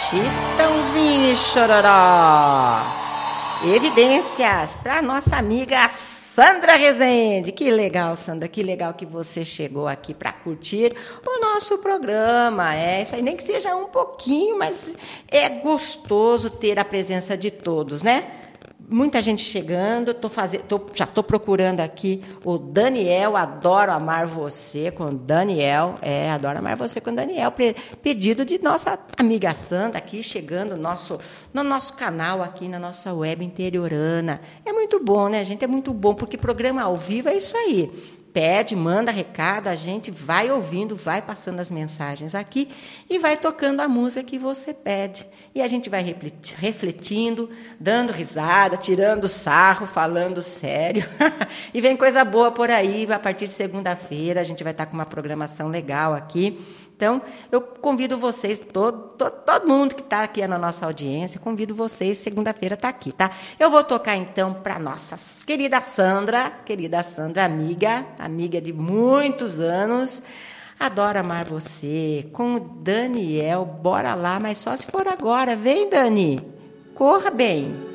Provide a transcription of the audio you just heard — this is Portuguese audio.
Chitãozinho e Chororó. Evidências para nossa amiga Sandra Rezende. Que legal, Sandra, que legal que você chegou aqui para curtir o nosso programa. É isso aí, nem que seja um pouquinho, mas é gostoso ter a presença de todos, né? Muita gente chegando, já estou procurando aqui o Daniel, Adoro Amar Você com Daniel. Adoro Amar Você com Daniel. Pedido de nossa amiga Sandra aqui, chegando no nosso canal aqui, na nossa web interiorana. É muito bom, né, gente? É muito bom, porque programa ao vivo é isso aí. Pede, manda recado, a gente vai ouvindo, vai passando as mensagens aqui e vai tocando a música que você pede. E a gente vai refletindo, dando risada, tirando sarro, falando sério. E vem coisa boa por aí. A partir de segunda-feira a gente vai estar com uma programação legal aqui. Então, eu convido vocês, todo mundo que está aqui na nossa audiência, convido vocês, segunda-feira está aqui, tá? Eu vou tocar, então, para a nossa querida Sandra, amiga de muitos anos, Adoro Amar Você, com o Daniel. Bora lá, mas só se for agora. Vem, Dani, corra bem.